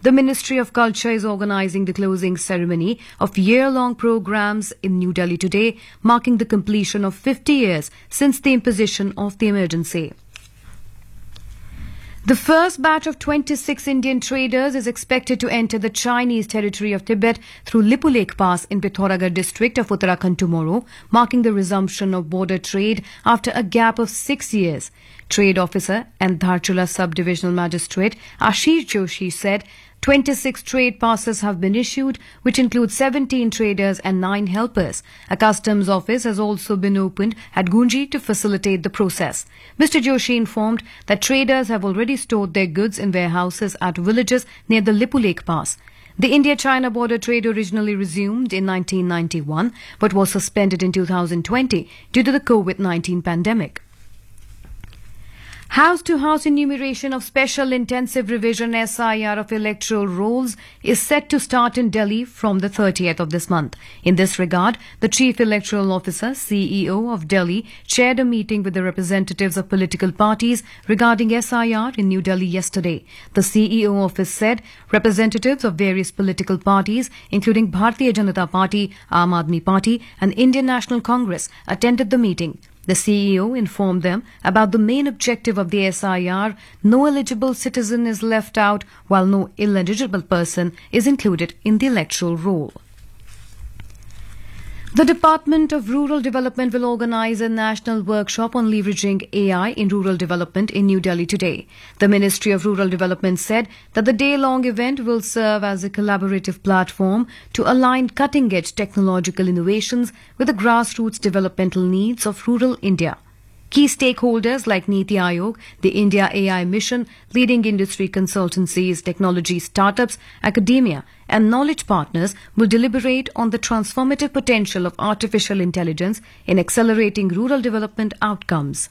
The Ministry of Culture is organising the closing ceremony of year-long programmes in New Delhi today, marking the completion of 50 years since the imposition of the emergency. The first batch of 26 Indian traders is expected to enter the Chinese territory of Tibet through Lipu Lake Pass in Pithoragarh district of Uttarakhand tomorrow, marking the resumption of border trade after a gap of 6 years. Trade officer and Dharchula Sub-Divisional Magistrate Ashish Joshi said 26 trade passes have been issued, which include 17 traders and 9 helpers. A customs office has also been opened at Gunji to facilitate the process. Mr. Joshi informed that traders have already stored their goods in warehouses at villages near the Lipu Lake Pass. The India-China border trade originally resumed in 1991 but was suspended in 2020 due to the COVID-19 pandemic. House-to-house enumeration of Special Intensive Revision SIR of electoral rolls is set to start in Delhi from the 30th of this month. In this regard, the Chief Electoral Officer, CEO of Delhi, chaired a meeting with the representatives of political parties regarding SIR in New Delhi yesterday. The CEO office said representatives of various political parties, including Bharatiya Janata Party, Aam Aadmi Party and Indian National Congress, attended the meeting. The CEO informed them about the main objective of the SIR. No eligible citizen is left out, while no ineligible person is included in the electoral roll. The Department of Rural Development will organize a national workshop on leveraging AI in rural development in New Delhi today. The Ministry of Rural Development said that the day-long event will serve as a collaborative platform to align cutting-edge technological innovations with the grassroots developmental needs of rural India. Key stakeholders like Niti Aayog, the India AI Mission, leading industry consultancies, technology startups, academia and knowledge partners will deliberate on the transformative potential of artificial intelligence in accelerating rural development outcomes.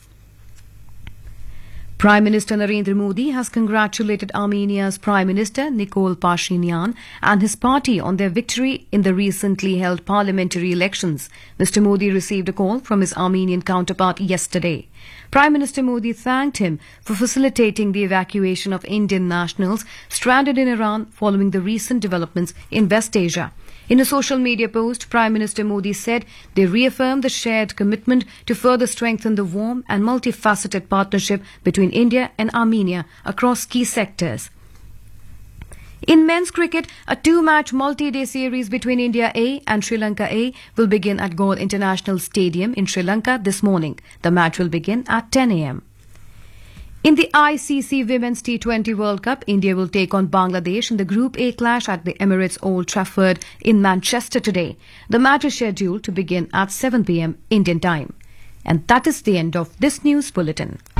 Prime Minister Narendra Modi has congratulated Armenia's Prime Minister Nikol Pashinyan and his party on their victory in the recently held parliamentary elections. Mr. Modi received a call from his Armenian counterpart yesterday. Prime Minister Modi thanked him for facilitating the evacuation of Indian nationals stranded in Iran following the recent developments in West Asia. In a social media post, Prime Minister Modi said they reaffirmed the shared commitment to further strengthen the warm and multifaceted partnership between India and Armenia across key sectors. In men's cricket, a 2-match multi-day series between India A and Sri Lanka A will begin at Galle International Stadium in Sri Lanka this morning. The match will begin at 10 a.m. In the ICC Women's T20 World Cup, India will take on Bangladesh in the Group A clash at the Emirates Old Trafford in Manchester today. The match is scheduled to begin at 7 p.m. Indian time. And that is the end of this news bulletin.